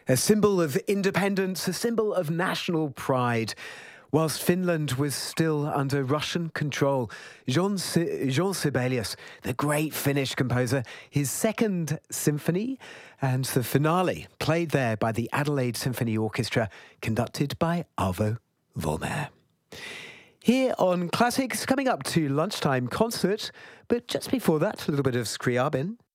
A symbol of independence, a symbol of national pride. Whilst Finland was still under Russian control, Jean Sibelius, the great Finnish composer, his second symphony and the finale played there by the Adelaide Symphony Orchestra, conducted by Arvo Volmer. Here on Classics, coming up to lunchtime concert, but just before that, a little bit of Scriabin.